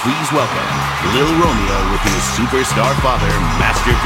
please welcome Lil Romeo with his superstar father, Master P.